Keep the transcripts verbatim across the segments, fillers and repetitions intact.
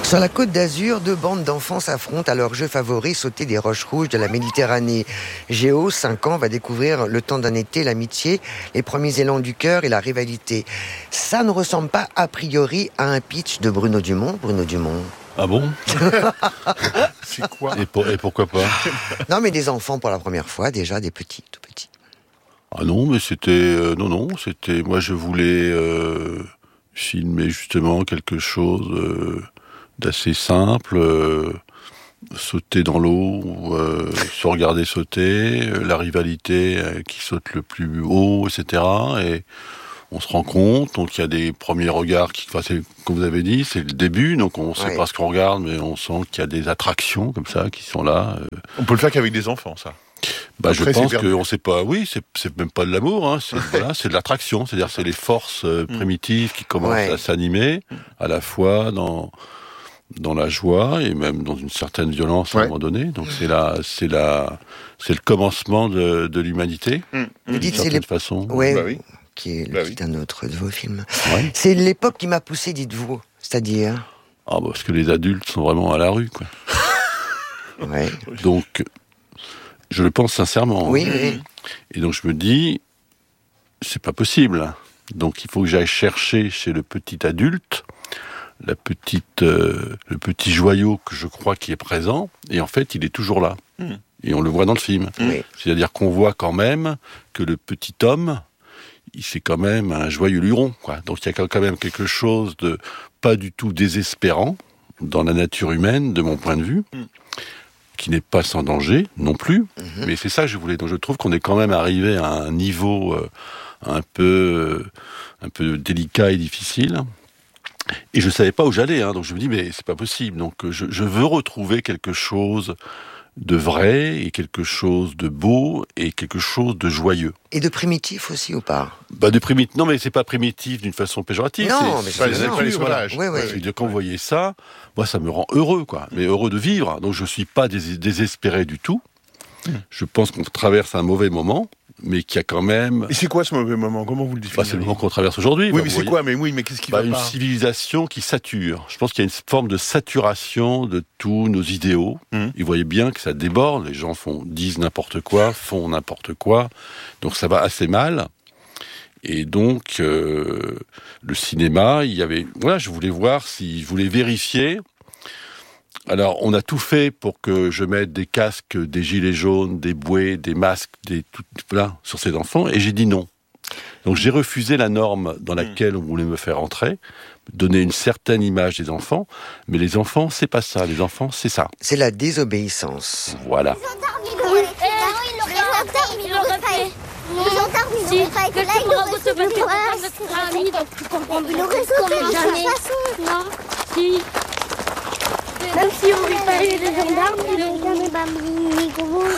Sur la côte d'Azur, deux bandes d'enfants s'affrontent à leur jeu favori, sauter des roches rouges de la Méditerranée. Géo, cinq ans, va découvrir le temps d'un été, l'amitié, les premiers élans du cœur et la rivalité. Ça ne ressemble pas a priori à un pitch de Bruno Dumont. Bruno Dumont. Ah bon? C'est quoi? et, pour, et pourquoi pas? Non, mais des enfants pour la première fois, déjà, des petits, tout petits. Ah non, mais c'était... Euh, non, non, c'était... Moi, je voulais euh, filmer justement quelque chose... Euh, d'assez simple, euh, sauter dans l'eau, euh, se regarder sauter, euh, la rivalité euh, qui saute le plus haut, et cetera. Et on se rend compte, donc il y a des premiers regards, qui, enfin, c'est, comme vous avez dit, c'est le début, donc on ne sait ouais. pas ce qu'on regarde, mais on sent qu'il y a des attractions comme ça qui sont là. Euh. On peut le faire qu'avec des enfants, ça. Bah, Après, je pense c'est qu'on ne sait pas, oui, c'est, c'est même pas de l'amour, hein, c'est, voilà, c'est de l'attraction, c'est-à-dire c'est les forces euh, primitives qui commencent ouais. à s'animer, à la fois dans... dans la joie et même dans une certaine violence ouais. à un moment donné. Donc c'est la, c'est la, c'est le commencement de, de l'humanité. Mmh. Vous dites d'une c'est certaine les... façon. Ouais, bah oui. qui est le bah titre oui. d'un autre de vos films. Ouais. C'est l'époque qui m'a poussé, dites-vous. C'est-à-dire Ah bah, parce que les adultes sont vraiment à la rue, quoi. ouais. Donc, je le pense sincèrement. Oui, hein. oui. Et donc je me dis, c'est pas possible. Donc il faut que j'aille chercher chez le petit adulte la petite, euh, le petit joyau que je crois qui est présent, et en fait, il est toujours là. Mmh. Et on le voit dans le film. Oui. C'est-à-dire qu'on voit quand même que le petit homme, il c'est quand même un joyeux luron, quoi. Donc il y a quand même quelque chose de pas du tout désespérant dans la nature humaine, de mon point de vue, mmh. qui n'est pas sans danger non plus. Mmh. Mais c'est ça que je voulais. Donc je trouve qu'on est quand même arrivé à un niveau euh, un peu, euh, un peu délicat et difficile. Et je savais pas où j'allais, hein, donc je me dis mais c'est pas possible. Donc je, je veux retrouver quelque chose de vrai et quelque chose de beau et quelque chose de joyeux. Et de primitif aussi ou pas? Bah de primitif. Non mais c'est pas primitif d'une façon péjorative. Non, c'est, mais c'est, c'est c'est non, la les nature, voilà. sauvages. Ouais, ouais. Ouais, de quand vous voyez ça, moi ça me rend heureux, quoi. Mais heureux de vivre. Donc je suis pas dés- désespéré du tout. Mm. Je pense qu'on traverse un mauvais moment, mais qu'il y a quand même... Et c'est quoi ce mauvais moment? Comment vous le définissez? Bah, c'est le moment qu'on traverse aujourd'hui. Oui, bah, mais c'est voyez. quoi? Mais oui, mais qu'est-ce qui bah, va une pas? civilisation qui sature. Je pense qu'il y a une forme de saturation de tous nos idéaux. Mmh. Et vous voyez bien que ça déborde. Les gens font, disent n'importe quoi, font n'importe quoi. Donc ça va assez mal. Et donc, euh, le cinéma, il y avait... Voilà, je voulais voir si... Je voulais vérifier... Alors, on a tout fait pour que je mette des casques, des gilets jaunes, des bouées, des masques, des tout, voilà, sur ces enfants, et j'ai dit non. Donc, j'ai refusé la norme dans laquelle on voulait me faire entrer, donner une certaine image des enfants, mais les enfants, c'est pas ça. Les enfants, c'est ça. C'est la désobéissance. Voilà. Les gendarmes, ils l'auraient fait. Les gendarmes, ils l'auraient fait. Là, ils l'auraient fait. Ils l'auraient sauté de toute façon. Non, si. Même si on n'avait pas eu les gendarmes, ils l'auraient pas mis.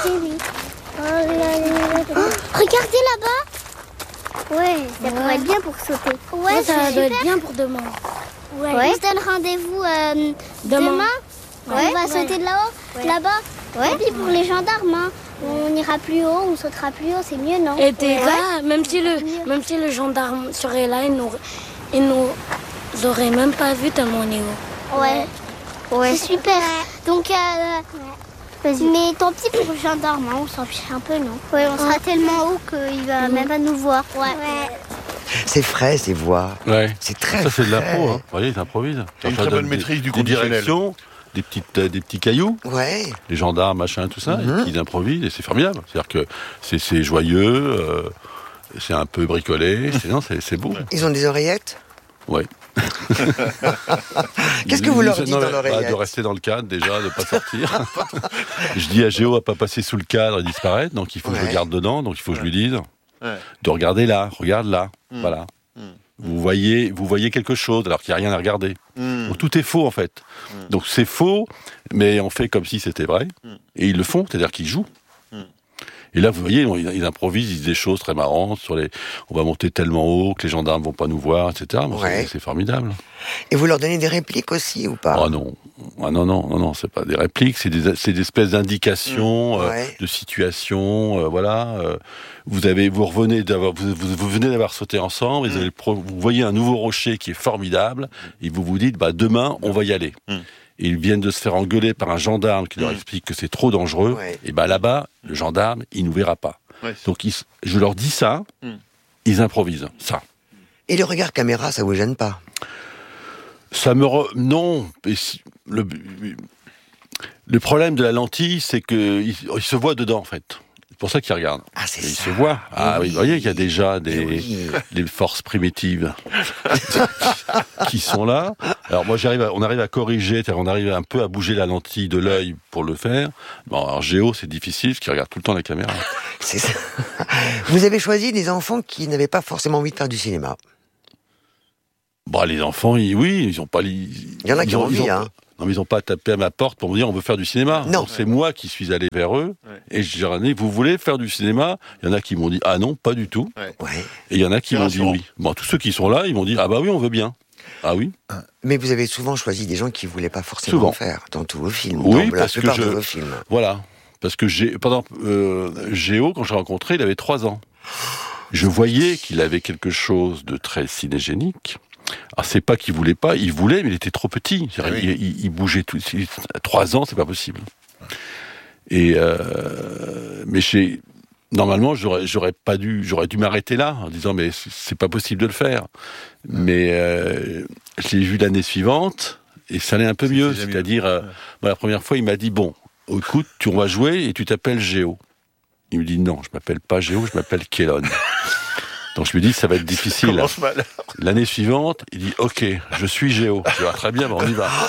Regardez là-bas. Ouais, ça pourrait être bien pour sauter. Ouais, ça doit être bien pour demain. Ouais. On se donne rendez-vous euh, demain. demain. Ouais. On va sauter de là-haut, ouais. là-bas. Ouais. Et puis pour les gendarmes, hein, on ira plus haut, on sautera plus haut, c'est mieux, non? Et t'es ouais. là, même si le, même si le gendarme serait là, il nous, il nous aurait même pas vu tellement on est haut. Ouais. Ouais. C'est super. Donc, euh, mais tant pis pour le gendarme, hein, on s'en fiche un peu, non? Ouais, on sera ouais. tellement haut qu'il va mmh. même pas nous voir. Ouais. ouais. C'est frais, ces voix. Ouais. C'est très Ça, c'est de frais. l'impro, hein. Vous voyez, ils improvisent. Une très bonne maîtrise du conditionnel. Des directions, des, petites, euh, des petits cailloux, ouais. les gendarmes, machin, tout ça, mm-hmm. et puis ils improvisent, et c'est formidable. C'est-à-dire que c'est, c'est joyeux, euh, c'est un peu bricolé, c'est, non, c'est, c'est beau. Ils ont des oreillettes? Ouais. Qu'est-ce que vous leur dites non, dans l'oreillette? bah, de rester dans le cadre déjà, de ne pas sortir. Je dis à Géo à ne pas passer sous le cadre et disparaître, donc il faut ouais. que je regarde dedans, donc il faut que ouais. je lui dise ouais. de regarder là, regarde là, mmh. voilà. Mmh. Vous voyez, vous voyez quelque chose alors qu'il n'y a rien à regarder. Mmh. Donc tout est faux en fait. Mmh. Donc c'est faux, mais on fait comme si c'était vrai, mmh. et ils le font, c'est-à-dire qu'ils jouent. Mmh. Et là, vous voyez, ils, ils improvisent, ils disent des choses très marrantes sur les. On va monter tellement haut que les gendarmes vont pas nous voir, et cetera. Bon, ouais. c'est, c'est formidable. Et vous leur donnez des répliques aussi ou pas? Ah non, ah non, non, non, non, c'est pas des répliques, c'est des, c'est des espèces d'indications, mmh. ouais. euh, de situations, euh, voilà. Euh, vous avez, vous revenez d'avoir, vous, vous, vous venez d'avoir sauté ensemble, mmh. vous, avez, vous voyez un nouveau rocher qui est formidable, et vous vous dites, bah demain, on va y aller. Mmh. Et ils viennent de se faire engueuler par un gendarme qui mmh. leur explique que c'est trop dangereux. Ouais. Et ben là-bas, le gendarme, il nous verra pas. Ouais. Donc ils, je leur dis ça, mmh. ils improvisent ça. Et le regard caméra, ça vous gêne pas? Ça me re... non. Le... le problème de la lentille, c'est que il, il se voit dedans en fait. C'est pour ça qu'ils regardent. Ah, c'est et ça. Il se voit. Ah oui, vous voyez qu'il y a déjà des oui. les forces primitives qui sont là. Alors moi, j'arrive, à, on arrive à corriger, on arrive un peu à bouger la lentille de l'œil pour le faire. Bon, alors Géo, c'est difficile, parce qu'il regarde tout le temps la caméra. C'est ça. Vous avez choisi des enfants qui n'avaient pas forcément envie de faire du cinéma. Bon, les enfants, ils, oui, ils ont pas... Ils, il y en a qui ont envie, hein. Non, mais ils n'ont pas tapé à ma porte pour me dire on veut faire du cinéma. Non. C'est moi qui suis allé vers eux ouais. et je leur ai dit vous voulez faire du cinéma? Il y en a qui m'ont dit ah non, pas du tout. Ouais. Et il y en a qui m'ont dit oui. Bon, tous ceux qui sont là, ils m'ont dit ah bah oui, on veut bien. Ah oui. Mais vous avez souvent choisi des gens qui ne voulaient pas forcément souvent. faire dans tous vos films. Oui, dans parce la plupart que je... de vos films. Voilà. Parce que j'ai, pendant euh, Géo, quand je l'ai rencontré, il avait trois ans. Je voyais qu'il avait quelque chose de très cinégénique. Alors c'est pas qu'il voulait pas, il voulait, mais il était trop petit. Ah oui. il, il, il bougeait tout. À trois ans, c'est pas possible. Et euh, mais j'ai normalement, j'aurais, j'aurais pas dû, j'aurais dû m'arrêter là en disant mais c'est pas possible de le faire. Mais euh, je l'ai vu l'année suivante et ça allait un peu mieux. C'est C'est-à-dire, euh, bon, la première fois, il m'a dit bon, écoute, tu on va jouer et tu t'appelles Géo. Il me dit non, je m'appelle pas Géo, je m'appelle Kellon. Donc je me dis ça va être difficile. L'année suivante, il dit ok, je suis Géo. Je dis ah, très bien, bon, on y va.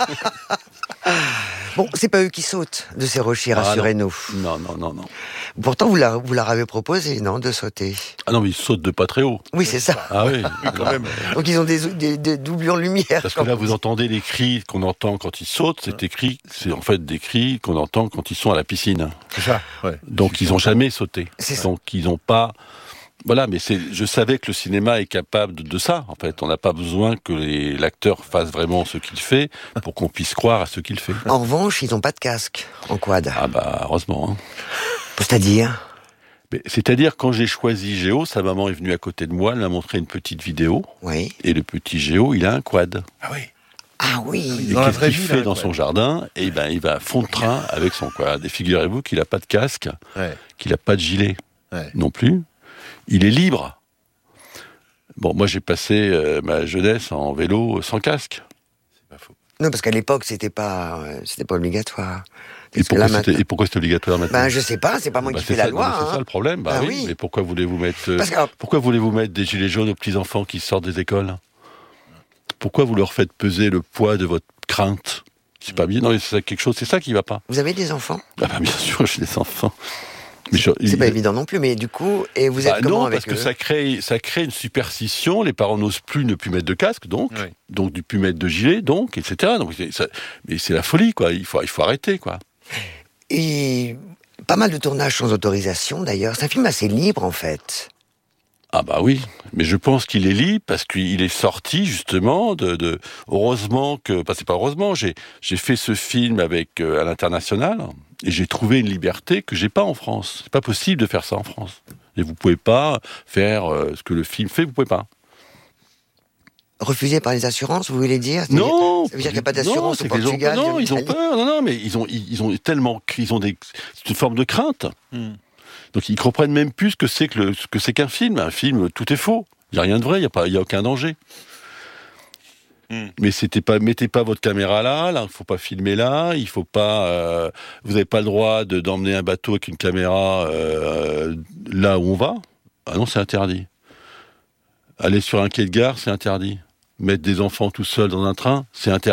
Bon, c'est pas eux qui sautent de ces rochers, ah, rassurez-nous. Non, non, non, non. Pourtant, vous leur, vous leur avez proposé, non, de sauter? Ah non, mais ils sautent de pas très haut. Oui, c'est ça. Ah oui, quand même. Donc ils ont des, des, des doublures lumière. Parce que là, vous entendez les cris qu'on entend quand ils sautent. C'est écrit, c'est en fait des cris qu'on entend quand ils sont à la piscine. C'est ça. Ouais. Donc ils n'ont jamais sauté. C'est Donc ils n'ont pas. Voilà, mais c'est, je savais que le cinéma est capable de, de ça, en fait. On n'a pas besoin que les, l'acteur fasse vraiment ce qu'il fait pour qu'on puisse croire à ce qu'il fait. En revanche, ils n'ont pas de casque en quad. Ah bah, heureusement. Hein. C'est-à-dire mais, C'est-à-dire, quand j'ai choisi Géo, sa maman est venue à côté de moi, elle m'a montré une petite vidéo. Oui. Et le petit Géo, il a un quad. Ah oui. Ah oui. Et dans qu'est-ce qu'il fait dans son jardin? Eh ben, il va à fond de train avec son quad. Et figurez-vous qu'il n'a pas de casque, ouais. qu'il n'a pas de gilet ouais. non plus. Il est libre. Bon, moi j'ai passé euh, ma jeunesse en vélo sans casque. C'est pas faux. Non, parce qu'à l'époque c'était pas, euh, c'était pas obligatoire. Et pourquoi, c'était, et pourquoi c'est obligatoire maintenant? Ben je sais pas, c'est pas moi bah, qui fais la loi. Non, hein. C'est ça le problème. Bah, bah oui, oui. Mais pourquoi voulez-vous mettre, euh, que, pourquoi voulez-vous mettre des gilets jaunes aux petits enfants qui sortent des écoles? Pourquoi vous leur faites peser le poids de votre crainte? C'est pas bien. Non, c'est quelque chose. C'est ça qui va pas. Vous avez des enfants? Ah bah, bien sûr, j'ai des enfants. Mais je, c'est il, pas évident non plus, mais du coup, et vous êtes bah comment non, avec parce eux? que ça crée, ça crée une superstition. Les parents n'osent plus ne plus mettre de casque, donc, oui. donc du plus mettre de gilet, donc, et cetera. Donc, c'est, ça, mais c'est la folie, quoi. Il faut, il faut arrêter, quoi. Et pas mal de tournages sans autorisation, d'ailleurs. C'est un film assez libre, en fait. Ah bah oui, mais je pense qu'il est libre parce qu'il est sorti justement de, de heureusement que, bah c'est pas heureusement, j'ai j'ai fait ce film avec euh, à l'international et j'ai trouvé une liberté que j'ai pas en France. C'est pas possible de faire ça en France. Et vous pouvez pas faire euh, ce que le film fait, vous pouvez pas. Refusé par les assurances, vous voulez dire? Non, ça veut dire qu'il n'y a pas d'assurance au Portugal? Non, ils ont peur. Non, non, mais ils ont ils ont tellement ils ont des c'est une forme de crainte. Hmm. Donc ils comprennent même plus ce que c'est que, le, ce que c'est qu'un film. Un film, tout est faux. Il n'y a rien de vrai, il n'y a, pas, il y a aucun danger. Mm. Mais c'était pas, mettez pas votre caméra là, là, il ne faut pas filmer là, il faut pas, euh, vous n'avez pas le droit de, d'emmener un bateau avec une caméra euh, là où on va. Ah non, c'est interdit. Aller sur un quai de gare, c'est interdit. Mettre des enfants tout seuls dans un train, c'est interdit.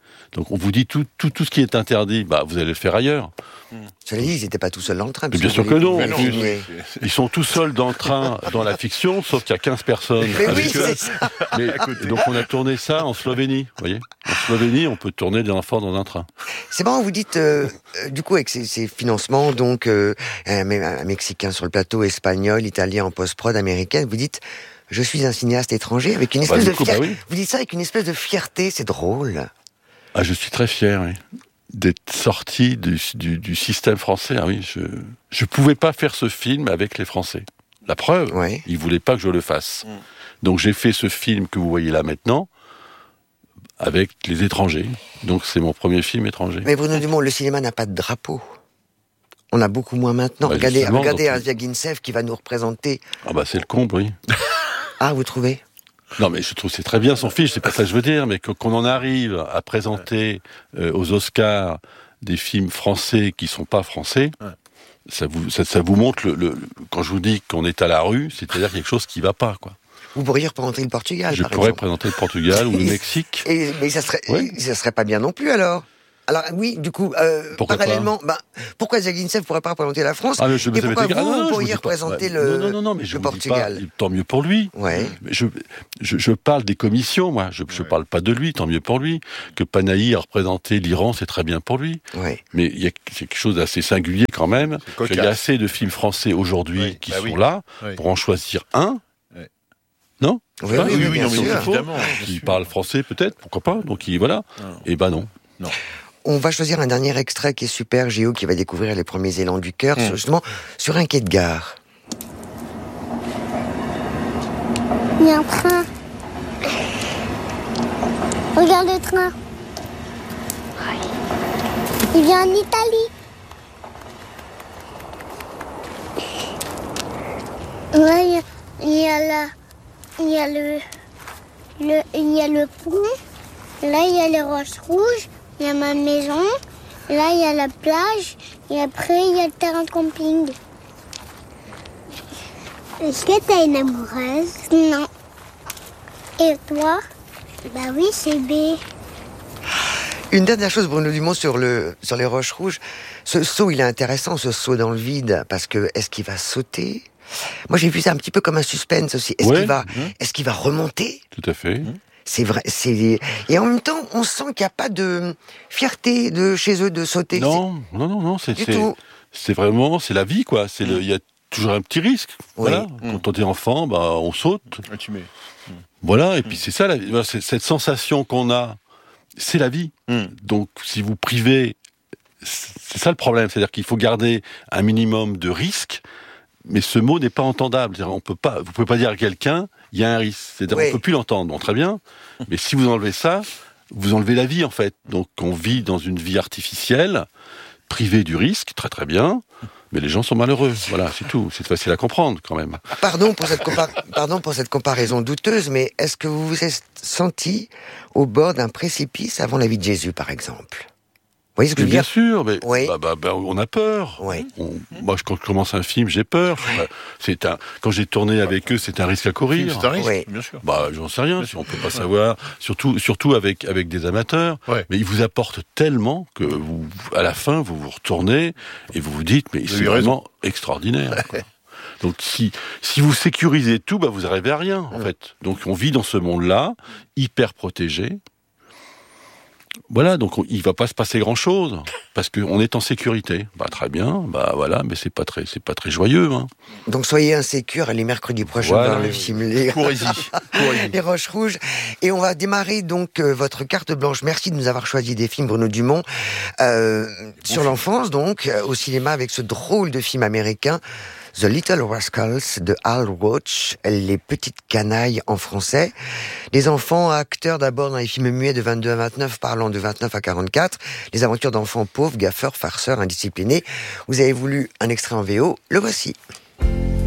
Donc on vous dit tout, tout, tout ce qui est interdit, bah, vous allez le faire ailleurs. Cela dit, ils n'étaient pas tout seuls dans le train. Mais bien sûr que non. non Ils, mais... ils sont tout seuls dans le train, dans la fiction, sauf qu'il y a quinze personnes Mais avec oui, eux. c'est ça. Mais, donc on a tourné ça en Slovénie, vous voyez. En Slovénie, on peut tourner des enfants dans un train. C'est marrant, vous dites, euh, euh, du coup, avec ces, ces financements, donc euh, un, un Mexicain sur le plateau, espagnol, italien en post-prod, américaine, vous dites, je suis un cinéaste étranger, avec une espèce bah, de coup, fierté. bah oui. Vous dites ça avec une espèce de fierté, c'est drôle. Ah, je suis très fier, oui, d'être sorti du, du, du système français. Ah oui, je je pouvais pas faire ce film avec les Français. La preuve, Ouais. ils voulaient pas que je le fasse. Mm. Donc j'ai fait ce film que vous voyez là maintenant avec les étrangers. Donc c'est mon premier film étranger. Mais Bruno Dumont, le cinéma n'a pas de drapeau. On a beaucoup moins maintenant. Bah, regardez justement, regardez donc- Asia Ginsev qui va nous représenter. Ah bah c'est le comble, oui. Ah, vous trouvez? Non, mais je trouve que c'est très bien son film, c'est pas ça que je veux dire, mais que- qu'on en arrive à présenter euh, aux Oscars des films français qui sont pas français, Ouais. ça, vous, ça, ça vous montre, le, le, quand je vous dis qu'on est à la rue, c'est-à-dire quelque chose qui va pas, quoi. Vous pourriez représenter le Portugal, je par pourrais exemple. présenter le Portugal ou le Mexique. Et, mais ça serait, Ouais. ça serait pas bien non plus, alors. Alors, oui, du coup, euh, Pourquoi parallèlement, bah, pourquoi Asia Ginsev ne pourrait pas représenter la France? Ah, mais je, et ça m'est pourquoi égal. vous, Ah, non, vous je pourriez vous dis pas- représenter ouais. le, non, non, non, non, mais je le vous dis pas, Portugal? tant mieux pour lui. Ouais. Mais Je, je, je parle des commissions, moi. Je, je parle pas de lui, tant mieux pour lui. Que Panahi a représenté l'Iran, c'est très bien pour lui. Ouais. Mais il y a c'est quelque chose d'assez singulier quand même. cocasse. Il y a assez de films français aujourd'hui Oui, qui bah sont oui. là Oui. pour en choisir un. Ouais. Non Oui, Pas oui, une oui, bien non, mais sûr. il faut, Évidemment, bien Qui sûr. parle français peut-être, pourquoi pas. Donc il, voilà. Non. Et ben non. Non. On va choisir un dernier extrait qui est super, Géo, qui va découvrir les premiers élans du cœur, Mm. justement, sur un quai de gare. Il y a un train. Regarde le train. Il vient en Italie. Là, il y a, il y a la, il y a le, le, il y a le pont. Là, il y a les roches rouges. Il y a ma maison. Là, il y a la plage. Et après, il y a le terrain de camping. Est-ce que t'as une amoureuse? Non. Et toi? Bah oui, c'est B. Une dernière chose, Bruno Dumont, sur, le, sur les roches rouges. Ce saut, il est intéressant, ce saut dans le vide, parce que est-ce qu'il va sauter? Moi, j'ai vu ça un petit peu comme un suspense aussi. Est-ce Ouais. qu'il va, Mmh. est-ce qu'il va remonter? Tout à fait. C'est vrai, c'est, et en même temps, on sent qu'il n'y a pas de fierté de chez eux de sauter. Non, non, non, non. C'est Du c'est- tout. c'est vraiment, c'est la vie, quoi. C'est le, il y a toujours un petit risque. Oui. Voilà. Quand on est enfant, bah, on saute. Ah, tu mets. Voilà. Et puis c'est ça, la, voilà, c'est- cette sensation qu'on a, c'est la vie. Mm. Donc, si vous privez, c'est ça le problème. C'est-à-dire qu'il faut garder un minimum de risque, mais ce mot n'est pas entendable. C'est-à-dire, on peut pas, vous pouvez pas dire à quelqu'un, il y a un risque. C'est-à-dire, Oui. on peut plus l'entendre. Bon, très bien. Mais si vous enlevez ça, vous enlevez la vie, en fait. Donc, on vit dans une vie artificielle, privée du risque, très très bien. Mais les gens sont malheureux. Voilà, c'est tout. C'est facile à comprendre, quand même. Pardon pour cette compa- pardon pour cette comparaison douteuse, mais est-ce que vous vous êtes senti au bord d'un précipice avant la vie de Jésus, par exemple? Vous voyez ce que Mais je veux bien dire? sûr, mais Oui. bah, bah, bah, on a peur. Oui. On- moi, je- quand je commence un film, j'ai peur. Bah, c'est un, quand j'ai tourné avec eux, c'est un risque à courir. C'est un risque, Oui. bien sûr. Bah, j'en sais rien, si on peut pas savoir. Surtout, surtout avec avec des amateurs. Ouais. Mais ils vous apportent tellement que vous, à la fin, vous vous retournez et vous vous dites, mais Vous c'est avez vraiment extraordinaire. quoi. Donc, si si vous sécurisez tout, bah, vous arrivez à rien, en fait. Donc, on vit dans ce monde-là, hyper protégé. Voilà, donc on, il va pas se passer grand-chose parce qu'on est en sécurité. Bah très bien, bah voilà, mais c'est pas très, c'est pas très joyeux. Hein. Donc soyez insécures, allez mercredi prochain Voilà. voir le film Les, Courez-y. Courez-y. Les Roches Rouges. Et on va démarrer donc euh, votre carte blanche. Merci de nous avoir choisi des films, Bruno Dumont, euh, sur l'enfance, donc, euh, au cinéma avec ce drôle de film américain, The Little Rascals de Hal Roach, Les Petites Canailles en français. Les enfants, acteurs d'abord dans les films muets de vingt-deux à vingt-neuf, parlant de vingt-neuf à quarante-quatre. Les aventures d'enfants pauvres, gaffeurs, farceurs, indisciplinés. Vous avez voulu un extrait en V O, le voici.